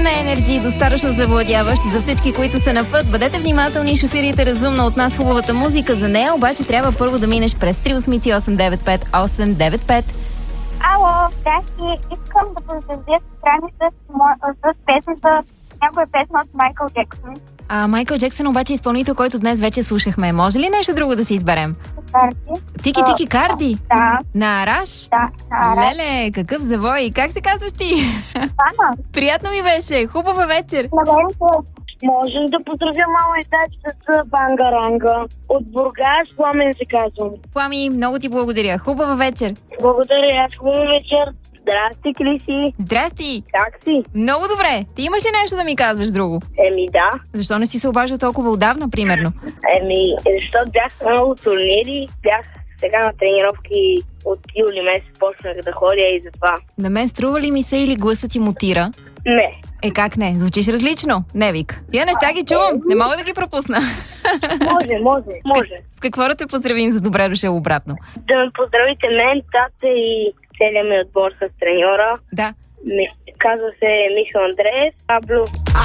на Energy, достатъчно завладяващ за всички, които са на път. Бъдете внимателни, шофирайте разумно, от нас хубавата музика. За нея обаче трябва първо да минеш през 38895 895. Ало, здрасти. Искам да поздравя сестра ми с песента, някоя песна от Майкъл Джексън. Майкъл Джексън обаче е изпълнител, който днес вече слушахме. Може ли нещо друго да си изберем? Карди. Тики Карди? Да. На Араш? Да, на Араш. Леле, какъв завой! Как се казваш ти? Ана. Приятно ми беше! Хубава вечер! Можем да поздравя мама и тачка с Бангаранга. От Бургас, Пламен се казвам. Плами, много ти благодаря. Хубава вечер! Благодаря, аз хубава вечер. Здрасти, Криси. Здрасти! Как си? Много добре! Ти имаш ли нещо да ми казваш друго? Да. Защо не си се обаждал толкова отдавна, примерно? Защото бях много турнири, бях сега на тренировки от юли месец, почнах да ходя и затова. На мен струва ли ми се или гласът ти мутира? Не. Как не? Звучиш различно. Не, Вик. Тия неща ги чувам. Не мога да ги пропусна. Може. С какво да те поздравим за добре дошъл обратно? Да ме поздравите мен, тата и целият ми отбор с треньора. Да. Казва се Михаил Андреев, Блю.